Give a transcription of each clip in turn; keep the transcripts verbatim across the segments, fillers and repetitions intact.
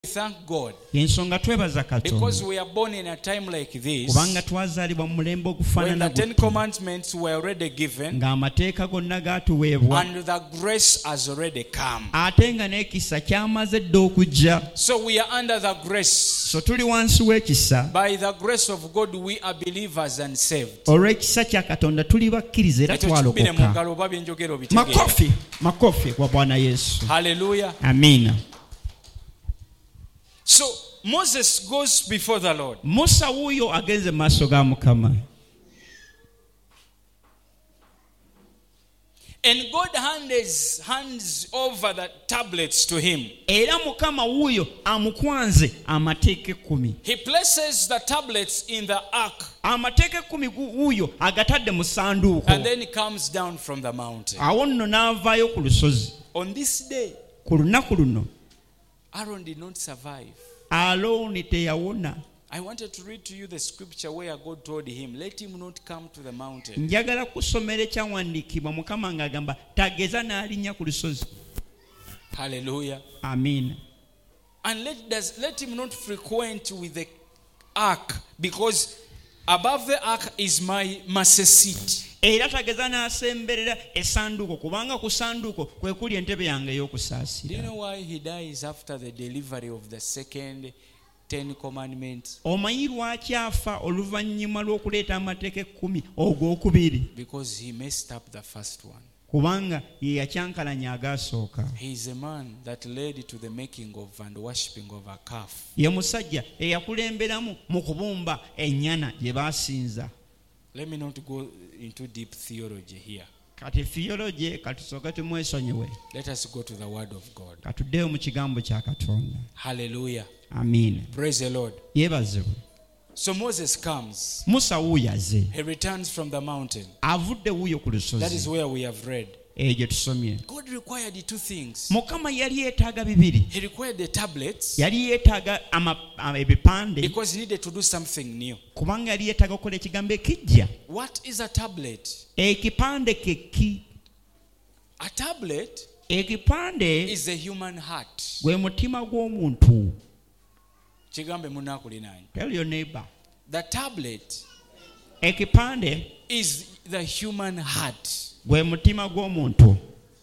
Thank God. Yensonga twebaza Katonda. Because we are born in a time like this. Kubanga twazaalibwa mu mulembe When ogufaanana the Ten Commandments were already given. ng'amateeka gonna gaatuweebwa. And the grace has already come. Ate nga n'ekisa kyamaze dda okujja. So we are under the grace. So tuli wansi w'ekisa. By the grace of God we are believers and saved. Olw'ekisa kya Katonda tuli bakkiriza era twalokoka. Makofi, makofi kwa Bwana Yesu. Hallelujah. Amina. So Moses goes before the Lord. Musa wuyo agenze maaso ga Mukama. And God hands hands over the tablets to him. Era Mukama wuyo amukwanze amateeka ekkumi. He places the tablets in the ark. Amateeka ekkumi wuyo agatadde mu ssanduuko. And then he comes down from the mountain. Awo nno n'avaayo ku lusozi. On this day, ku lunaku luno Aaron did not survive. Alooni teyawona. I wanted to read to you the scripture where God told him, let him not come to the mountain. Njagala kusomera ekyawandiikibwa Mukama ng'agamba tageza n'alinnya ku lusozi. Hallelujah. Amen. And let, does, let him not frequent with the ark, because above the ark is my mercy seat. Era tageza n'asemberera essanduuko kubanga ku ssanduuko kwe kuli entebe yange ey'okusaasira. Do you know why he dies after the delivery of the second Ten Commandments? Omanyi lwaki afa oluvannyuma lw'okuleeta amateeka ekkumi ogwokubiri? Because he messed up the first one. Kubanga ye yakyankalanya agaasooka. He is a man that led to the making of and worshipping of a calf. Ye musajja eyakulemberamu mu kubumba ennyana gye baasinza. Let me not go into deep theology here. Kati theology katusooke tumwesonyiwe. Let us go to the word of God. Katuddeyo mu kigambo kya Katonda. Hallelujah. Amen. Praise the Lord. Yeebazibwe. So Moses comes. Musa wuuyaze. He returns from the mountain. Avudde wuuyo ku lusozi. That is where we have read. Ejo tusomye. God required two things. Mukama yali yeetaaga bibiri. He required the tablets. Yali yeetaaga ebipande. Because he needed to do something new. Kubanga yali yeetaaga okukola ekigambo ekijja. What is a tablet? Ekipande keki. A tablet ekipande is the human heart. Gwe mutima gw'omuntu. Kigambe munakulinanye. Tell your neighbor. The tablet ekipande is the human heart. Gwe mutima gw'omuntu.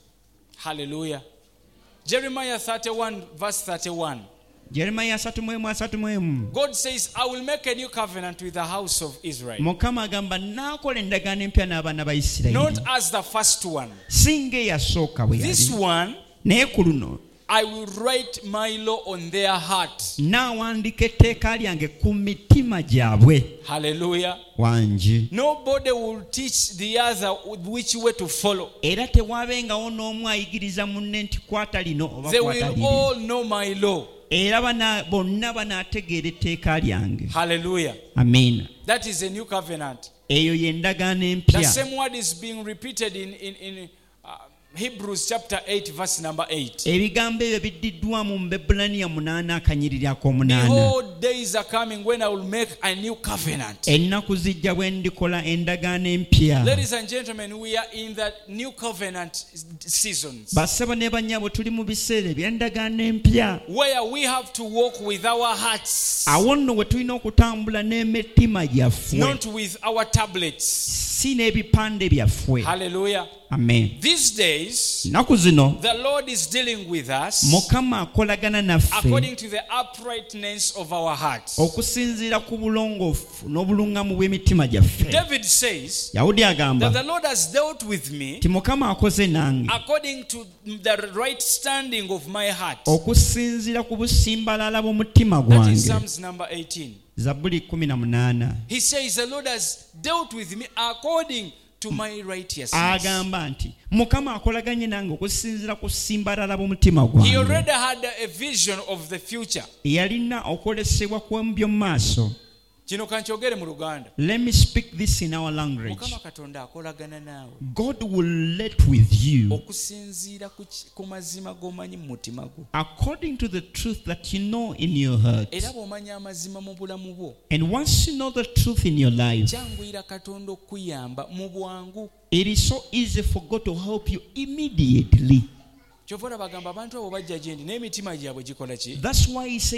Hallelujah. Jeremiah thirty-one verse thirty-one. Jeremiah asatu mu emu asatu mu emu. God says, I will make a new covenant with the house of Israel. Mukama agamba naakola endagaano empya n'abaana ba Isirayiri. Not as the first one. Singa eyasooka bwe yali. This one, naye ku luno, I will write my law on their heart. Naawandika etteeka lyange ku mitima gyabwe. Hallelujah. Wangi. Nobody will teach the other which way to follow. Era tewaabengawo n'omu ayigiriza munne nti kwata lino oba They kwata will liri. all know my law. Era bonna banaategeera etteeka lyange. Hallelujah. Amen. That is a new covenant. Eyo ye ndagaano The empya. same word is being repeated in, in, in uh, Hebrews chapter eight verse number eight. Ebigambo ebyo biddiddwamu mu Bebulaniya munaana akanyiriri ak'omunaana. Behold, days are coming when I will make a new covenant. Ennaku zijja bwe ndikola endagaano empya. Ladies and gentlemen, we are in the new covenant seasons. Bassebo ne bannyabo tuli mu biseera eby'endagaano empya. Where we have to walk with our hearts. Awo nno we tulina okutambula n'emitima gyaffe. Not with our tablets. Si n'ebipande byaffe. Hallelujah. Amen. These days, Nnaku zino the Lord is dealing with us Mukama akolagana naffe according to the uprightness of our hearts. okusinziira ku bulongoofu n'obuluŋŋamu bw'emitima gyaffe. David says Yawudi agamba that the Lord has dealt with me ti Mukama akoze nange according to the right standing of my heart. okusinziira ku busimbalala bw'omutima That is gwange. Psalms number eighteen. Zabbuli kumi na munaana. He says the Lord has dealt with me according to my righteousness. Agamba nti Mukama akolaganye nange okusinziira ku simbalala bw'omutima He gwange. already had a vision of the future. Yalina okwolesebwa kw'ebyo mu maaso. Kino kankyogere mu Luganda. Let me speak this in our language. Mukama Katonda akolagana naawe God will let with you okusinziira ku ki- ku mazima g'omanyi mu mutima gwo. according to the truth that you know in your heart. Era bw'omanya amazima mu bulamu bwo, And once you know the truth in your life, kyanguyira Katonda okuyamba mu bwangu. it is so easy for God to help you immediately. kyova olaba bagamba abantu abo bajja gye ndi n'emitima gyabwe gikola ki? That's why he said